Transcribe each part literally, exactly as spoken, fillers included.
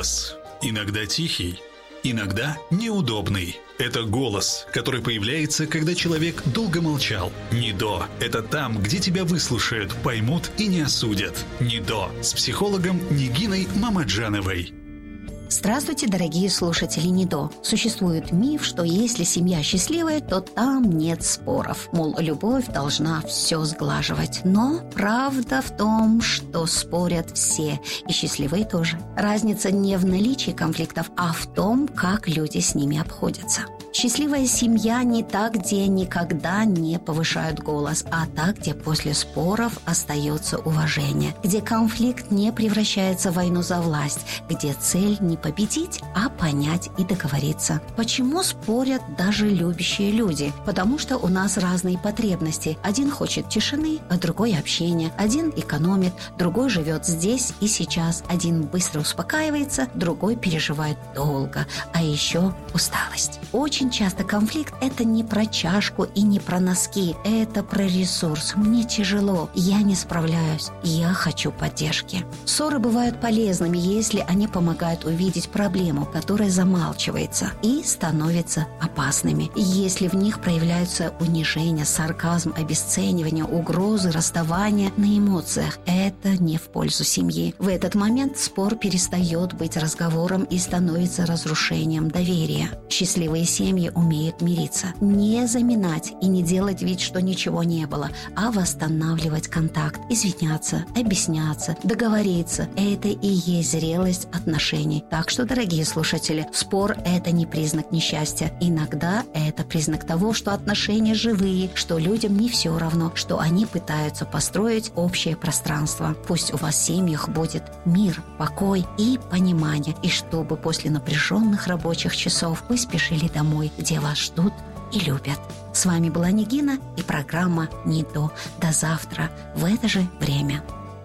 голос. Иногда тихий, иногда неудобный. Это голос, который появляется, когда человек долго молчал. НИДО – это там, где тебя выслушают, поймут и не осудят. НИДО с психологом Нигиной Мамаджановой. Здравствуйте, дорогие слушатели НИДО. Существует миф, что если семья счастливая, то там нет споров. Мол, любовь должна все сглаживать. Но правда в том, что спорят все, и счастливые тоже. Разница не в наличии конфликтов, а в том, как люди с ними обходятся. Счастливая семья не та, где никогда не повышают голос, а та, где после споров остается уважение, где конфликт не превращается в войну за власть, где цель не победить, а понять и договориться. Почему спорят даже любящие люди? Потому что у нас разные потребности. Один хочет тишины, а другой общения. Один экономит, другой живет здесь и сейчас. Один быстро успокаивается, другой переживает долго. А еще усталость. Очень часто конфликт – это не про чашку и не про носки. Это про ресурс. Мне тяжело, я не справляюсь, я хочу поддержки. Ссоры бывают полезными, если они помогают увидеть проблему, которая замалчивается, и становятся опасными. Если в них проявляются унижение, сарказм, обесценивание, угрозы, расставание на эмоциях, это не в пользу семьи. В этот момент спор перестает быть разговором и становится разрушением доверия. Счастливые семьи умеют мириться, не заминать и не делать вид, что ничего не было, а восстанавливать контакт, извиняться, объясняться, договориться. Это и есть зрелость отношений. Так что, дорогие слушатели, спор – это не признак несчастья. Иногда это признак того, что отношения живые, что людям не все равно, что они пытаются построить общее пространство. Пусть у вас в семьях будет мир, покой и понимание, и чтобы после напряженных рабочих часов вы спешили домой, где вас ждут и любят. С вами была Нигина и программа НИДО. До завтра в это же время.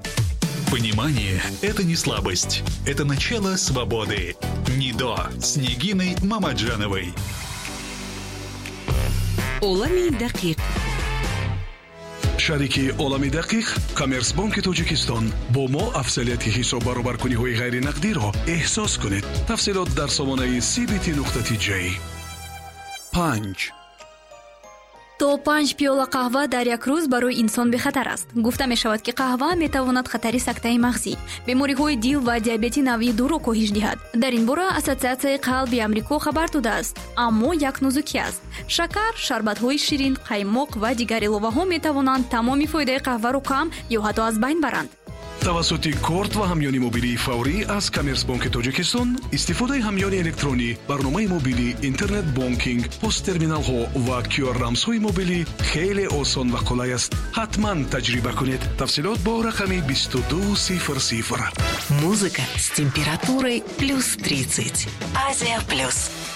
Понимание – это не слабость. Это начало свободы. НИДО с Нигиной Мамаджановой. Олами дақиқ. шарики олами дақиқ коммерсбанки тоҷикистон бо мо афзалияти ҳисоб баробаркуниҳои ғайринақдиро эҳсос кунед. тафсилот дар сомонаи си би ти нуқтати ҷей. панҷ то панҷ пиёла қаҳва дар як рӯз барои инсон бехатар аст. гуфта мешавад, ки қаҳва метавонад хатари сактаи мағзӣ, бемориҳои дил ва диабети навъи дуро коҳиш диҳад. дар ин бора Ассотсиатсияи қалби Амрико хабар додааст. аммо як нозукӣ аст. шакар, шарбатҳои ширин, қаймоқ ва дигар иловаҳо метавонанд тамоми фоидаи қаҳваро кам ё ҳатто аз байн баранд. тавассути корт ва ҳамёни мобилии фаврӣ аз Коммерсбанки Тоҷикистон истифодаи ҳамёни электронӣ, барномаи мобилӣ, интернет бонкинг, посттерминалҳо ва кю ар рамзҳои мобилӣ хеле осон ва қулай аст. ҳатман таҷриба кунед. тафсилот бо рақами бисту ду сифр сифр. Музыка с температурой плюс тридцать. Азия плюс.